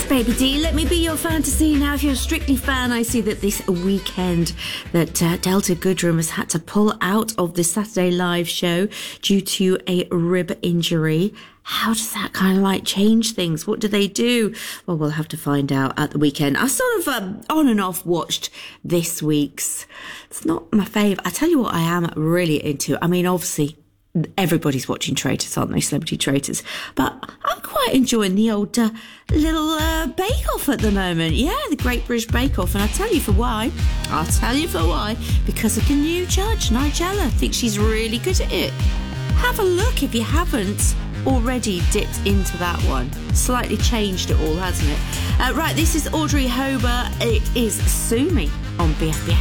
Baby D, let me be your fantasy. Now, if you're a Strictly fan, I see that this weekend that Delta Goodrem has had to pull out of the Saturday live show due to a rib injury. How does that kind of change things? What do they do? Well, we'll have to find out at the weekend. I sort of on and off watched this week's. It's not my fave. I tell you what I am really into. I mean, obviously, everybody's watching Traitors, aren't they? Celebrity Traitors. But I'm quite enjoying the old little bake-off at the moment. Yeah, the Great British Bake-Off. And I'll tell you for why. Because of the new judge, Nigella. I think she's really good at it. Have a look if you haven't already dipped into that one. Slightly changed it all, hasn't it? Right, this is Audrey Hober. It is Sue Me on BFBS.